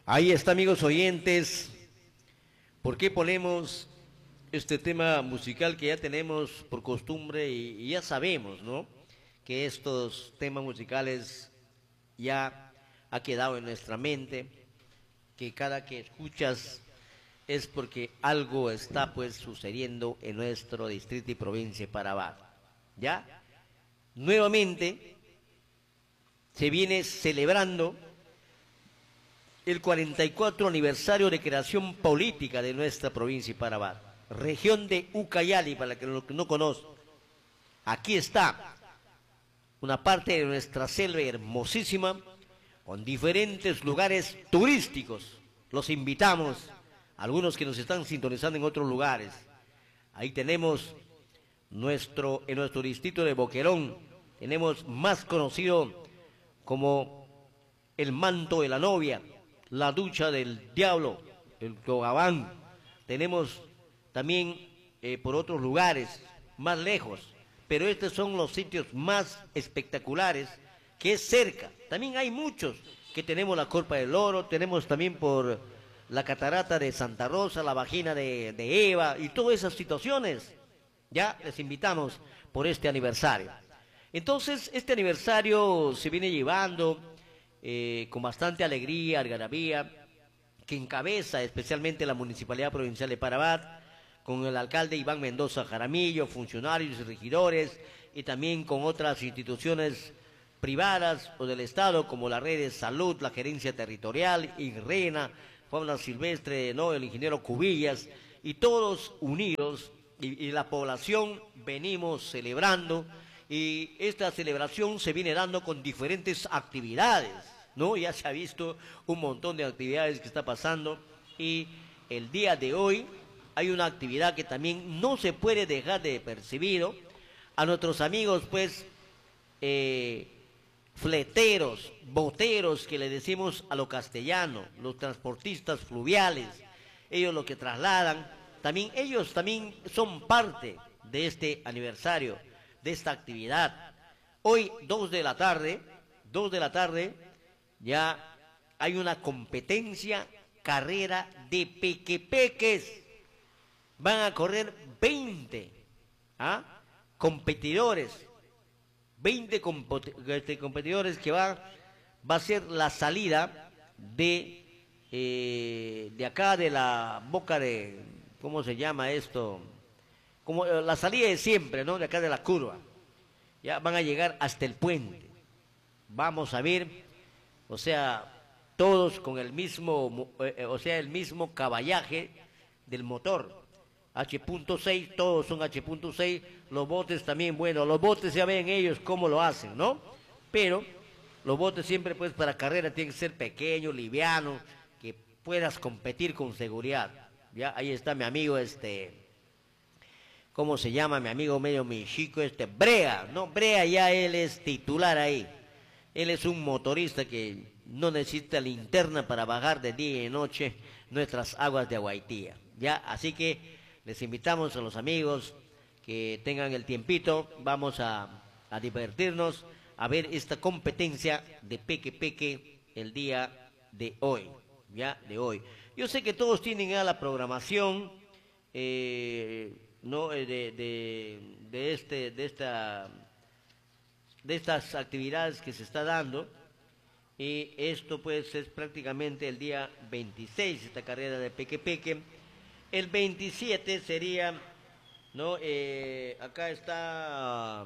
Ahí está, amigos oyentes. ¿Por qué ponemos este tema musical que ya tenemos por costumbre y ya sabemos, ¿no? Que estos temas musicales ya ha quedado en nuestra mente, que cada que escuchas es porque algo está pues sucediendo en nuestro distrito y provincia de Parabá. ¿Ya? Nuevamente se viene celebrando el 44 aniversario de creación política de nuestra provincia de Parabá, región de Ucayali, para que no conozcan. Aquí está una parte de nuestra selva hermosísima, con diferentes lugares turísticos. Los invitamos, algunos que nos están sintonizando en otros lugares. Ahí tenemos en nuestro distrito de Boquerón, tenemos más conocido como el manto de la novia, la ducha del diablo, el togabán. Tenemos también por otros lugares más lejos, pero estos son los sitios más espectaculares, que es cerca. También hay muchos, que tenemos la Corpa del Oro, tenemos también por la catarata de Santa Rosa, la vagina de Eva y todas esas situaciones. Ya les invitamos por este aniversario. Entonces, este aniversario se viene llevando con bastante alegría, algarabía, que encabeza especialmente la Municipalidad Provincial de Parabá, con el alcalde Iván Mendoza Jaramillo, funcionarios y regidores, y también con otras instituciones privadas o del Estado, como la red de salud, la gerencia territorial, INRENA, fauna silvestre, ¿no? El ingeniero Cubillas, y todos unidos, y la población venimos celebrando, y esta celebración se viene dando con diferentes actividades, ¿no? Ya se ha visto un montón de actividades que está pasando, y el día de hoy hay una actividad que también no se puede dejar de percibir, ¿no? A nuestros amigos, pues, fleteros, boteros, que le decimos a lo castellano, los transportistas fluviales, ellos lo que trasladan, también ellos también son parte de este aniversario, de esta actividad. Hoy, 2 de la tarde, ya hay una competencia, carrera de pequepeques. Van a correr 20 competidores, 20 competidores que va a ser la salida de acá de la boca de, ¿cómo se llama esto? Como la salida de siempre, ¿no? De acá de la curva. Ya van a llegar hasta el puente. Vamos a ver, o sea, todos con el mismo, o sea, el mismo caballaje del motor. H.6, todos son H.6, los botes también, bueno, los botes ya ven ellos cómo lo hacen, ¿no? Pero los botes siempre, pues, para carrera tienen que ser pequeños, livianos, que puedas competir con seguridad. Ya, ahí está mi amigo, ¿cómo se llama? Mi amigo medio mi chico, Brea, ¿no? Brea ya él es titular ahí. Él es un motorista que no necesita linterna para bajar de día y de noche nuestras aguas de Aguaitía. Ya, así que les invitamos a los amigos que tengan el tiempito, vamos a divertirnos, a ver esta competencia de peque peque el día de hoy, ya, de hoy. Yo sé que todos tienen ya la programación, no, de estas actividades que se está dando, y esto pues es prácticamente el día 26, esta carrera de peque peque. El 27 sería, ¿no? Acá está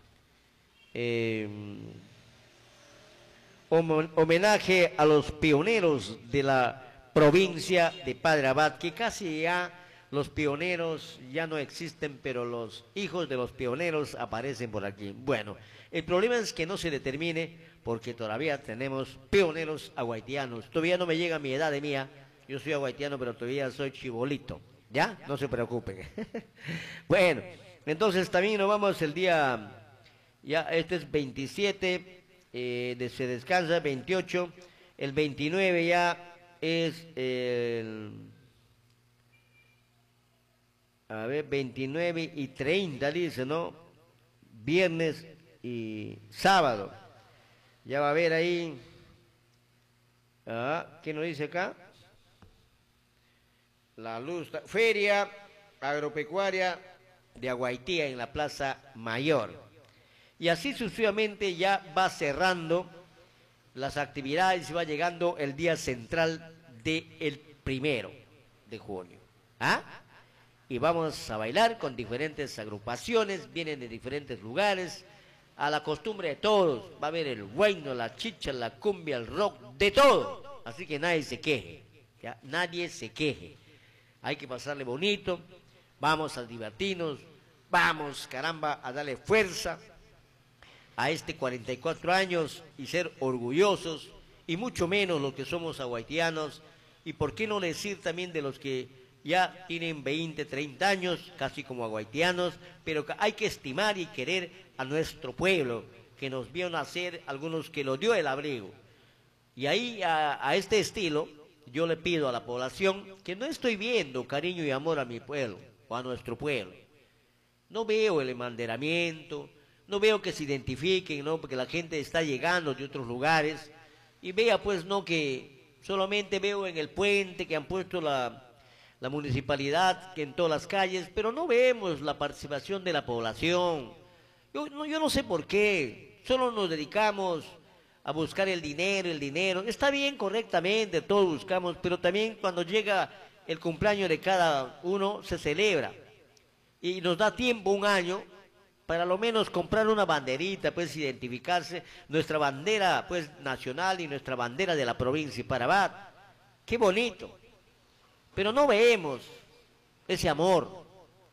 homenaje a los pioneros de la provincia de Padre Abad, que casi ya los pioneros ya no existen, pero los hijos de los pioneros aparecen por aquí. Bueno, el problema es que no se determine, porque todavía tenemos pioneros aguaitianos. Todavía no me llega mi edad de mía. Yo soy aguaitiano, pero todavía soy chibolito. ¿Ya? No se preocupen. Bueno, entonces también nos vamos el día, ya este es 27, se descansa 28, el 29 ya es a ver, 29 y 30 dice, ¿no? Viernes y sábado. Ya va a haber ahí ¿Qué nos dice acá? La luz, Feria Agropecuaria de Aguaitía en la Plaza Mayor. Y así sucesivamente ya va cerrando las actividades y va llegando el día central del 1 de junio. Y vamos a bailar con diferentes agrupaciones, vienen de diferentes lugares, a la costumbre de todos. Va a haber el huayno, la chicha, la cumbia, el rock, de todo. Así que nadie se queje, ¿ya? Nadie se queje. Hay que pasarle bonito, vamos a divertirnos, vamos, caramba, a darle fuerza a este 44 años y ser orgullosos, y mucho menos los que somos aguaitianos, y por qué no decir también de los que ya tienen 20, 30 años, casi como aguaitianos, pero que hay que estimar y querer a nuestro pueblo, que nos vio nacer, algunos que lo dio el abrigo. Y ahí, a este estilo, yo le pido a la población que no estoy viendo cariño y amor a mi pueblo, o a nuestro pueblo. No veo el embanderamiento, no veo que se identifiquen, ¿no? Porque la gente está llegando de otros lugares, y vea pues, no, que solamente veo en el puente que han puesto la municipalidad, que en todas las calles, pero no vemos la participación de la población. Yo no sé por qué, solo nos dedicamos a buscar el dinero. Está bien, correctamente, todos buscamos, pero también cuando llega el cumpleaños de cada uno se celebra. Y nos da tiempo, un año, para lo menos comprar una banderita, pues identificarse, nuestra bandera pues nacional y nuestra bandera de la provincia de Parabat. Qué bonito. Pero no vemos ese amor,